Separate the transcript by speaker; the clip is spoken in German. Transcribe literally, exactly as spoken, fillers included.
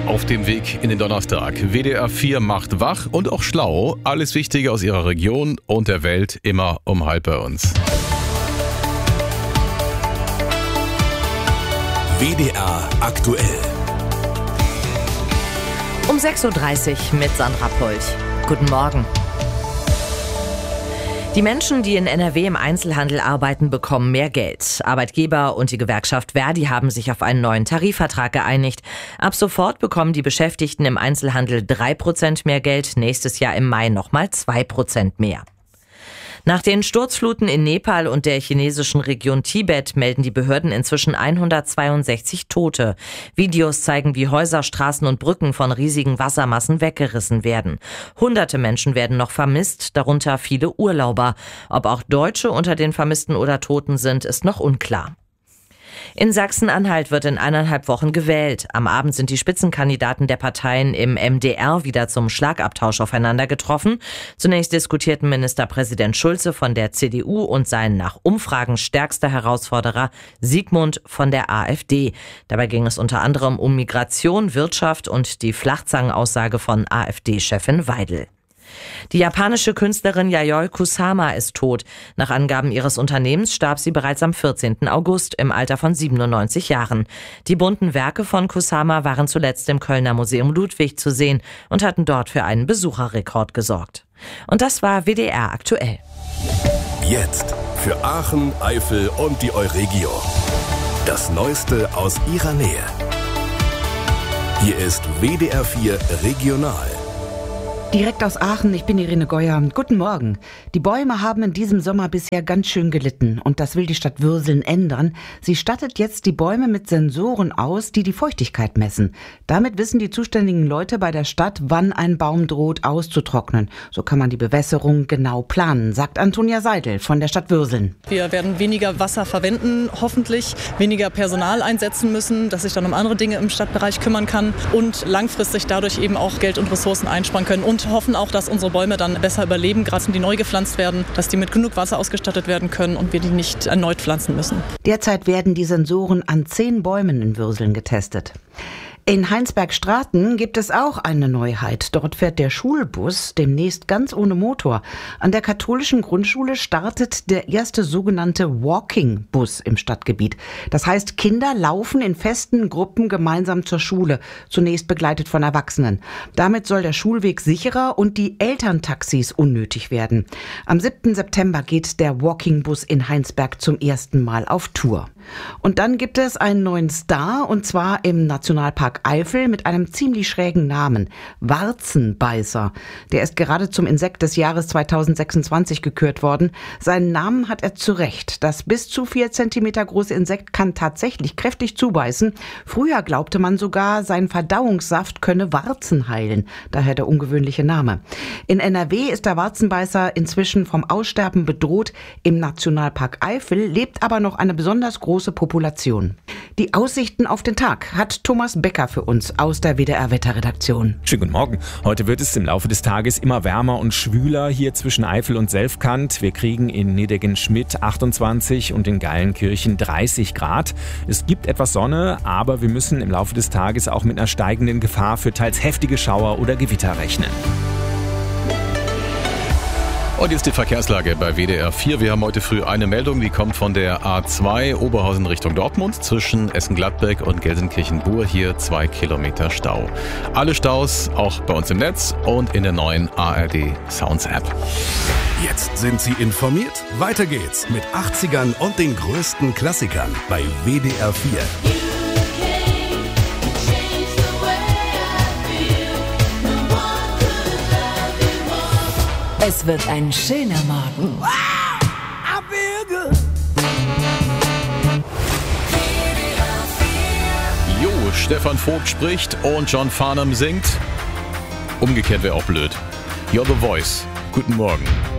Speaker 1: auf dem Weg in den Donnerstag. W D R vier macht wach und auch schlau. Alles Wichtige aus Ihrer Region und der Welt immer um halb bei uns.
Speaker 2: W D R aktuell.
Speaker 3: Um sechs Uhr dreißig mit Sandra Polch. Guten Morgen. Die Menschen, die in N R W im Einzelhandel arbeiten, bekommen mehr Geld. Arbeitgeber und die Gewerkschaft Verdi haben sich auf einen neuen Tarifvertrag geeinigt. Ab sofort bekommen die Beschäftigten im Einzelhandel drei Prozent mehr Geld, nächstes Jahr im Mai nochmal zwei Prozent mehr. Nach den Sturzfluten in Nepal und der chinesischen Region Tibet melden die Behörden inzwischen hundertzweiundsechzig Tote. Videos zeigen, wie Häuser, Straßen und Brücken von riesigen Wassermassen weggerissen werden. Hunderte Menschen werden noch vermisst, darunter viele Urlauber. Ob auch Deutsche unter den Vermissten oder Toten sind, ist noch unklar. In Sachsen-Anhalt wird in eineinhalb Wochen gewählt. Am Abend sind die Spitzenkandidaten der Parteien im M D R wieder zum Schlagabtausch aufeinander getroffen. Zunächst diskutierten Ministerpräsident Schulze von der C D U und sein nach Umfragen stärkster Herausforderer Sigmund von der AfD. Dabei ging es unter anderem um Migration, Wirtschaft und die Flachzangenaussage von AfD-Chefin Weidel. Die japanische Künstlerin Yayoi Kusama ist tot. Nach Angaben ihres Unternehmens starb sie bereits am vierzehnten August im Alter von siebenundneunzig Jahren. Die bunten Werke von Kusama waren zuletzt im Kölner Museum Ludwig zu sehen und hatten dort für einen Besucherrekord gesorgt. Und das war W D R aktuell.
Speaker 2: Jetzt für Aachen, Eifel und die Euregio. Das Neueste aus ihrer Nähe. Hier ist W D R vier Regional.
Speaker 4: Direkt aus Aachen, ich bin Irene Geuer. Guten Morgen. Die Bäume haben in diesem Sommer bisher ganz schön gelitten und das will die Stadt Würseln ändern. Sie stattet jetzt die Bäume mit Sensoren aus, die die Feuchtigkeit messen. Damit wissen die zuständigen Leute bei der Stadt, wann ein Baum droht auszutrocknen. So kann man die Bewässerung genau planen, sagt Antonia Seidel von der Stadt Würseln.
Speaker 5: Wir werden weniger Wasser verwenden, hoffentlich weniger Personal einsetzen müssen, das sich dann um andere Dinge im Stadtbereich kümmern kann und langfristig dadurch eben auch Geld und Ressourcen einsparen können und hoffen auch, dass unsere Bäume dann besser überleben, gerade die neu gepflanzt werden, dass die mit genug Wasser ausgestattet werden können und wir die nicht erneut pflanzen müssen.
Speaker 4: Derzeit werden die Sensoren an zehn Bäumen in Würseln getestet. In Heinsberg-Straten gibt es auch eine Neuheit. Dort fährt der Schulbus demnächst ganz ohne Motor. An der katholischen Grundschule startet der erste sogenannte Walking-Bus im Stadtgebiet. Das heißt, Kinder laufen in festen Gruppen gemeinsam zur Schule, zunächst begleitet von Erwachsenen. Damit soll der Schulweg sicherer und die Elterntaxis unnötig werden. Am siebten September geht der Walking-Bus in Heinsberg zum ersten Mal auf Tour. Und dann gibt es einen neuen Star, und zwar im Nationalpark Eifel mit einem ziemlich schrägen Namen. Warzenbeißer. Der ist gerade zum Insekt des Jahres zweitausendsechsundzwanzig gekürt worden. Seinen Namen hat er zu Recht. Das bis zu vier Zentimeter große Insekt kann tatsächlich kräftig zubeißen. Früher glaubte man sogar, sein Verdauungssaft könne Warzen heilen. Daher der ungewöhnliche Name. In N R W ist der Warzenbeißer inzwischen vom Aussterben bedroht. Im Nationalpark Eifel lebt aber noch eine besonders große große Population. Die Aussichten auf den Tag hat Thomas Becker für uns aus der W D R-Wetterredaktion.
Speaker 6: Schönen guten Morgen. Heute wird es im Laufe des Tages immer wärmer und schwüler hier zwischen Eifel und Selfkant. Wir kriegen in Nideggen-Schmidt achtundzwanzig und in Geilenkirchen dreißig Grad. Es gibt etwas Sonne, aber wir müssen im Laufe des Tages auch mit einer steigenden Gefahr für teils heftige Schauer oder Gewitter rechnen.
Speaker 1: Und jetzt die Verkehrslage bei W D R vier. Wir haben heute früh eine Meldung, die kommt von der A zwei Oberhausen Richtung Dortmund zwischen Essen-Gladbeck und Gelsenkirchen-Bur. Hier zwei Kilometer Stau. Alle Staus auch bei uns im Netz und in der neuen A R D Sounds App.
Speaker 2: Jetzt sind Sie informiert. Weiter geht's mit achtzigern und den größten Klassikern bei W D R vier.
Speaker 3: Es wird ein schöner Morgen.
Speaker 2: Wow, I feel good.
Speaker 1: Jo, Stefan Vogt spricht und John Farnham singt. Umgekehrt wäre auch blöd. You're the Voice. Guten Morgen.